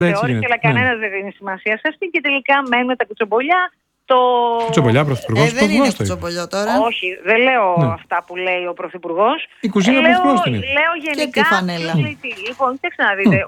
θεώρηση, αλλά κανένας δεν δίνει σημασία σε αυτή και τελικά μένουν τα κουτσομπολιά. Κουτσομπολιά, πρωθυπουργός. Δεν είναι κουτσομπολιό τώρα. Όχι, δεν λέω αυτά που λέει ο πρωθυπουργός. Η κουζίνα πρωθυπουργός είναι. Λέω γενικά. Και τη φανέλα. Λοιπόν, κοιτάξτε να δείτε,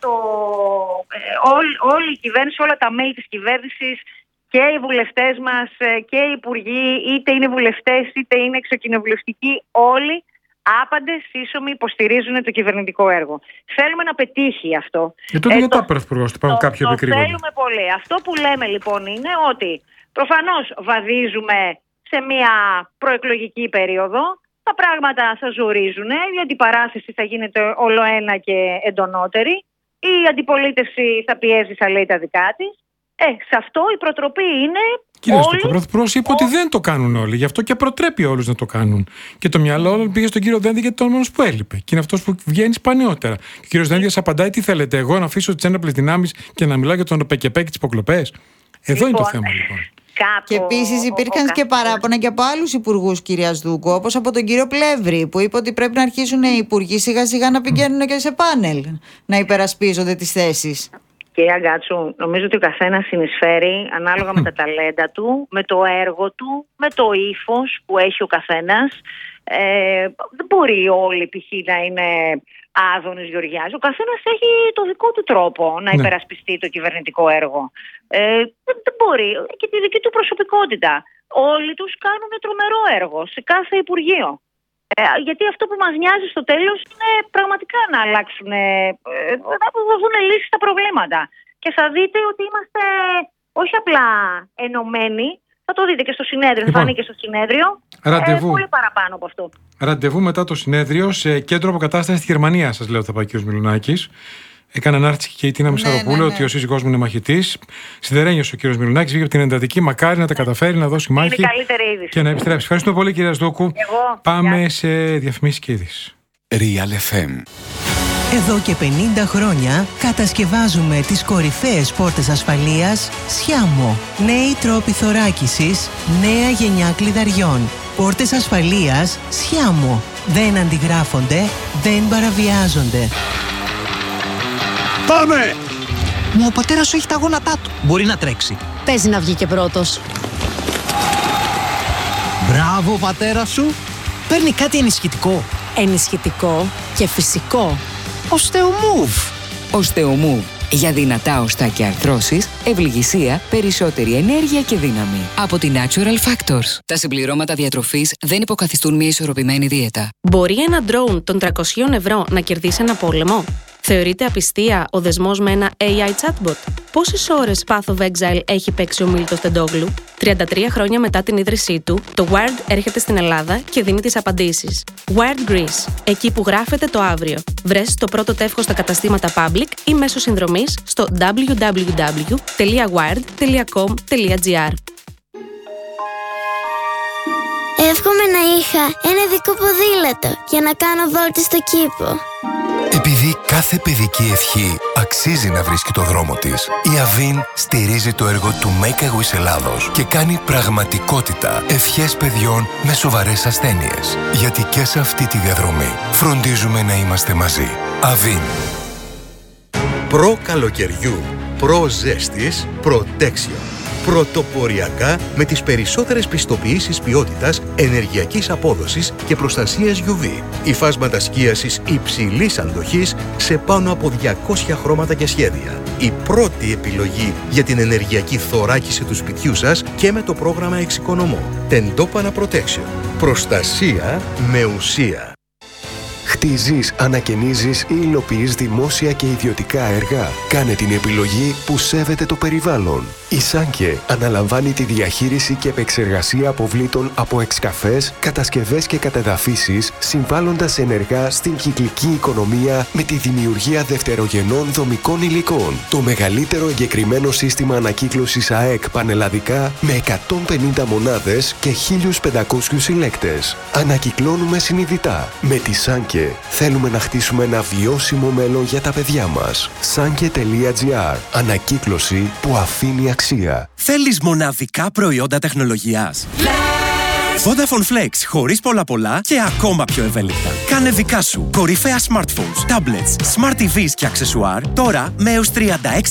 όλη η κυβέρνηση, όλα τα μέλη της κυβέρνησης και οι βουλευτές μας και οι υπουργοί, είτε είναι βουλευτές είτε είναι εξοκοινοβουλευτικοί, όλοι άπαντες σύσσωμοι υποστηρίζουν το κυβερνητικό έργο. Θέλουμε να πετύχει αυτό. Τότε γιατί ο πρωθυπουργός του υπάρχουν κάποιοι επικρίνονται? Θέλουμε πολύ. Αυτό που λέμε λοιπόν είναι ότι προφανώς βαδίζουμε σε μια προεκλογική περίοδο, τα πράγματα θα ζορίζουν, η αντιπαράθεση θα γίνεται ολοένα και εντονότερη, η αντιπολίτευση θα πιέζει, θα λέει τα δικά της. Σε αυτό η προτροπή είναι. Κύριε Στούκο, ο Πρωθυπουργός είπε ότι δεν το κάνουν όλοι, γι' αυτό και προτρέπει όλους να το κάνουν. Και το μυαλό όλων πήγε στον κύριο Δένδια γιατί ήταν ο μόνος που έλειπε. Και είναι αυτός που βγαίνει σπανιότερα. Και ο κύριος Δένδιας απαντάει: τι θέλετε, εγώ να αφήσω τις ένοπλες δυνάμεις και να μιλάω για τον ΠΚΠ και τις υποκλοπές? Εδώ είναι το θέμα λοιπόν. Και επίσης υπήρχαν και παράπονα και από άλλους υπουργούς, κυρία Στούκο, όπως από τον κύριο Πλεύρη, που είπε ότι πρέπει να αρχίσουν οι υπουργοί σιγά σιγά να πηγαίνουν και σε πάνελ, να υπερασπίζονται τις θέσεις. Κυρία Γκάτσου, νομίζω ότι ο καθένας συνεισφέρει ανάλογα με τα ταλέντα του, με το έργο του, με το ύφος που έχει ο καθένας. Δεν μπορεί όλοι π.χ. να είναι Άδωνης Γεωργιάς. Ο καθένας έχει το δικό του τρόπο να υπερασπιστεί το κυβερνητικό έργο. Δεν μπορεί. Και τη δική του προσωπικότητα. Όλοι τους κάνουν τρομερό έργο σε κάθε Υπουργείο. Γιατί αυτό που μας νοιάζει στο τέλος είναι πραγματικά να αλλάξουν, να δοθούν λύσεις στα προβλήματα. Και θα δείτε ότι είμαστε όχι απλά ενωμένοι, θα το δείτε και στο συνέδριο, θα φανεί και στο συνέδριο, πολύ παραπάνω από αυτό. Ραντεβού μετά το συνέδριο σε κέντρο αποκατάστασης στη Γερμανία, σας λέω, θα πάει ο κ. Μιλουνάκης. Έκανε ανάρτηση και η Τίνα Μισαροπούλου ότι ο σύζυγός μου είναι μαχητής. Σιδερένιος ο κύριος Μιλουνάκης, βγήκε από την εντατική. Μακάρι να τα καταφέρει, να δώσει μάχη. Είναι καλύτερη είδηση. Και να επιστρέψει. Ευχαριστούμε πολύ, κυρία Στούκου. Πάμε σε διαφημίσεις και είδηση. Real FM. Εδώ και 50 χρόνια κατασκευάζουμε τις κορυφαίες πόρτες ασφαλείας Σιάμο. Νέοι τρόποι θωράκισης, νέα γενιά κλειδαριών. Πόρτες ασφαλείας Σιάμο. Δεν αντιγράφονται, δεν παραβιάζονται. Πάμε! Μα ο πατέρας σου έχει τα γόνατά του. Μπορεί να τρέξει. Παίζει να βγει και πρώτος. Μπράβο, πατέρα σου. Παίρνει κάτι ενισχυτικό. Ενισχυτικό και φυσικό. Οστεομούβ. Οστεομούβ. Για δυνατά οστά και αρθρώσεις, ευληγησία, περισσότερη ενέργεια και δύναμη. Από τη Natural Factors. Τα συμπληρώματα διατροφής δεν υποκαθιστούν μια ισορροπημένη δίαιτα. Μπορεί ένα ντρόουν των 300 ευρώ να κερδίσει ένα πόλεμο? Θεωρείται απιστία ο δεσμός με ένα AI chatbot? Πόσες ώρες Path of Exile έχει παίξει ο Μίλτος Τεντόγλου? 33 χρόνια μετά την ίδρυσή του, το Wired έρχεται στην Ελλάδα και δίνει τις απαντήσεις. Wired Greece, εκεί που γράφεται το αύριο. Βρες το πρώτο τεύχος στα καταστήματα Public ή μέσω συνδρομής στο www.wired.com.gr. Εύχομαι να είχα ένα δικό ποδήλατο για να κάνω βόλτες στο κήπο. Επειδή κάθε παιδική ευχή αξίζει να βρίσκει το δρόμο της, η Αβίν στηρίζει το έργο του Make a Wish Ελλάδος και κάνει πραγματικότητα ευχές παιδιών με σοβαρές ασθένειες. Γιατί και σε αυτή τη διαδρομή φροντίζουμε να είμαστε μαζί. Αβίν. Προ καλοκαιριού, προ ζέστης, Protection. Πρωτοποριακά με τις περισσότερες πιστοποιήσεις ποιότητας, ενεργειακής απόδοσης και προστασίας UV. Υφάσματα σκίασης υψηλής αντοχής σε πάνω από 200 χρώματα και σχέδια. Η πρώτη επιλογή για την ενεργειακή θωράκιση του σπιτιού σας και με το πρόγραμμα Εξοικονομώ. Τεντόπανα Protection. Προστασία με ουσία. Χτίζεις, ανακαινίζεις ή υλοποιείς δημόσια και ιδιωτικά έργα. Κάνε την επιλογή που σέβεται το περιβάλλον. Η Σάνκε αναλαμβάνει τη διαχείριση και επεξεργασία αποβλήτων από εξκαφές, κατασκευές και κατεδαφίσεις, συμβάλλοντας ενεργά στην κυκλική οικονομία με τη δημιουργία δευτερογενών δομικών υλικών. Το μεγαλύτερο εγκεκριμένο σύστημα ανακύκλωσης ΑΕΚ πανελλαδικά με 150 μονάδες και 1.500 συλλέκτες. Ανακυκλώνουμε συνειδητά. Με τη Σάνκε θέλουμε να χτίσουμε ένα βιώσιμο μέλλον για τα παιδιά μας. Sanke.gr. Ανακύκλωση που αφήνει αξία. Θέλεις μοναδικά προϊόντα τεχνολογίας? Vodafone Flex, χωρίς πολλά και ακόμα πιο ευέλικτα. Κάνε δικά σου κορυφαία smartphones, tablets, smart TVs και αξεσουάρ τώρα με έως 36